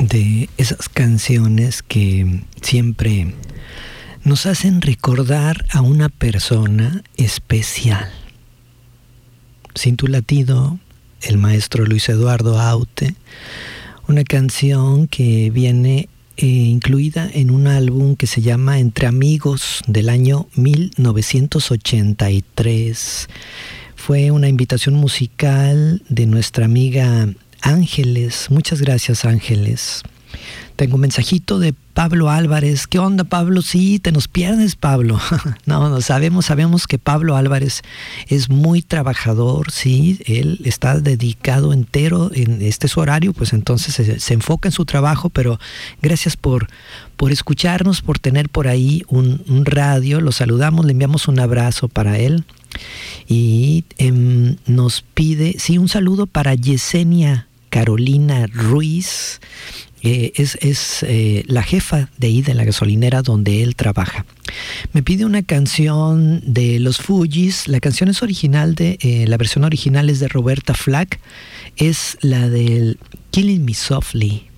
de esas canciones que siempre nos hacen recordar a una persona especial. Sin tu latido, el maestro Luis Eduardo Aute, una canción que viene incluida en un álbum que se llama Entre Amigos del año 1983. Fue una invitación musical de nuestra amiga Ángeles. Muchas gracias, Ángeles. Tengo un mensajito de Pablo Álvarez. ¿Qué onda, Pablo? Sí, te nos pierdes, Pablo. No, sabemos que Pablo Álvarez es muy trabajador, sí. Él está dedicado entero, este es su horario, pues entonces se enfoca en su trabajo, pero gracias por escucharnos, por tener por ahí un radio. Lo saludamos, le enviamos un abrazo para él. Y nos pide, sí, un saludo para Yesenia Carolina Ruiz. Es la jefa de ahí de la gasolinera donde él trabaja. Me pide una canción de los Fugees. La canción es original la versión original es de Roberta Flack. Es la del Killing Me Softly.